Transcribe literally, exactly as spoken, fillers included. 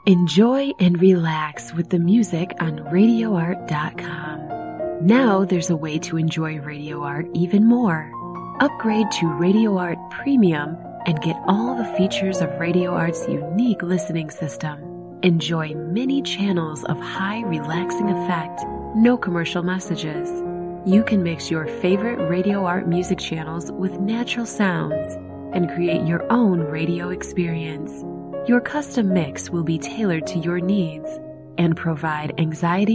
Enjoy and relax with the music on radio art dot com. Now there's a way to enjoy Radio Art even more. Upgrade to Radio Art Premium and get all the features of Radio Art's unique listening system. Enjoy many channels of high relaxing effect, no commercial messages. You can mix your favorite Radio Art music channels with natural sounds and create your own radio experience. Your custom mix will be tailored to your needs and provide anxiety